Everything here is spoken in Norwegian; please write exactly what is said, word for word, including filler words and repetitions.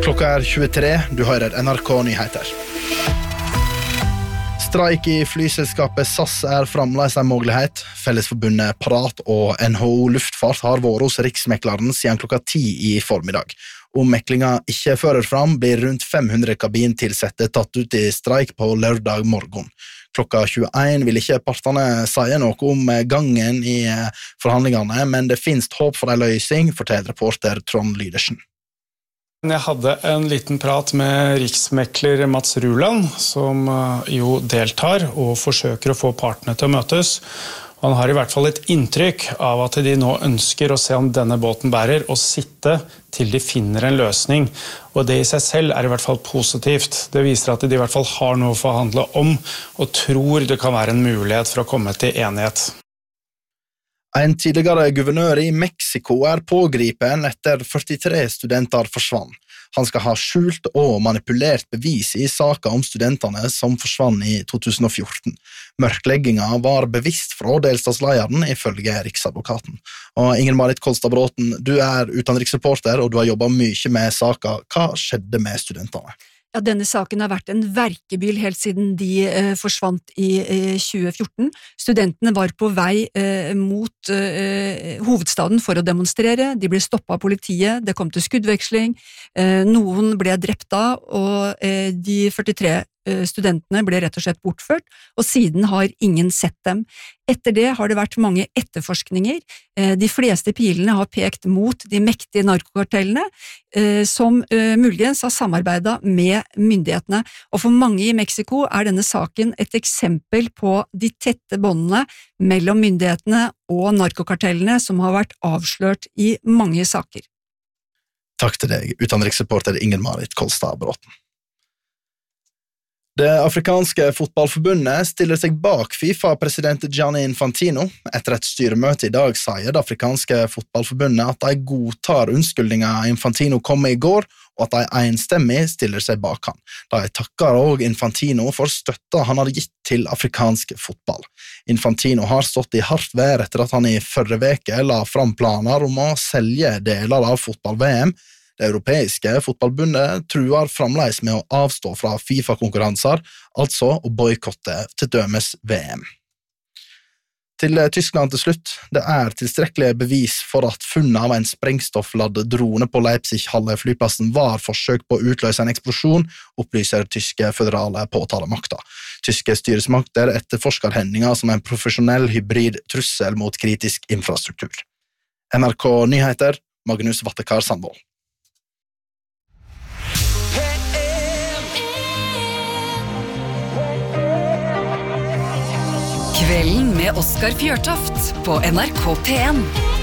Klokka er tjuetre, du hører N R K Nyheter. Streik i flyselskapet S A S er fremdeles en mulighet. Fellesforbundet Parat og N H O Luftfart har vært hos Riksmekleren siden klokka ti i formiddag. Om meklinga ikke fører fram, blir rundt fem hundre kabintilsette tatt ut i streik på lørdag morgen. Klokka tjueen vil ikke partene si noe om gangen i forhandlingene, men det finnes håp for en løsning, forteller reporter Trond Lydersen. Jeg hadde en liten prat med riksmekler Mats Ruland, som jo deltar og forsøker å få partene til å møtes. Han har i hvert fall et inntrykk av at de nå ønsker å se om denne båten bærer, og sitte til de finner en løsning. Og det i seg selv er i hvert fall positivt. Det viser at de i hvert fall har noe å forhandle om, og tror det kan være en mulighet for å komme til enighet. En tidligere guvernør i Mexico er pågripen etter førtitre studenter forsvann. Han skal ha skjult og manipulert bevis i saker om studentene som forsvann i to tusen og fjorten. Mørklegginga var bevisst fra delstatslederen ifølge Riksadvokaten. Og Inger-Marit Kolstad-Bråten, du er utenriksreporter og du har jobbet mye med saker. Hva skjedde med studentene? Ja, denne saken har vært en verkebyll helt siden de eh, forsvant i eh, tjue fjorten. Studentene var på vei eh, mot eh, hovedstaden for å demonstrere. De ble stoppet av politiet, det kom til skuddveksling, eh, noen ble drept da, og eh, de førtitre studentene ble rett og slett bortført, og siden har ingen sett dem. Etter det har det vært mange etterforskninger. De fleste pilene har pekt mot de mektige narkokartellene, som muligens har samarbeidet med myndighetene. Og for mange i Mexico er denne saken et eksempel på de tette båndene mellom myndighetene og narkokartellene som har vært avslørt i mange saker. Takk til deg, utenriksreporter Inger-Marit Kolstad-Bråten. Det afrikanske fotballforbundet stiller seg bak FIFA-president Gianni Infantino. Etter et styremøte i dag sier det afrikanske fotballforbundet at de godtar unnskyldninger Infantino kom med i går, og at de enstemmig stiller seg bak han. De takker også Infantino for støtta han har gitt til afrikansk fotball. Infantino har stått i hardt vær etter at han i forrige veke la fram planer om å selge deler av fotball-V M. Det europeiske fotballbundet truer fremdeles med å avstå fra FIFA-konkurranser, altså å boykotte til dømes V M. Til Tyskland til slutt, det er tilstrekkelig bevis for at funnet av en sprengstoffladd drone på Leipzig-Halle-flyplassen var forsøk på å utløse en eksplosjon, opplyser tyske føderale påtalemakter. Tyske styresmakter etterforsker hendinga som en profesjonell hybrid trussel mot kritisk infrastruktur. N R K Nyheter, Magnus Vattekar Sandvold. Kvelden med Oskar Fjørtoft på N R K P en.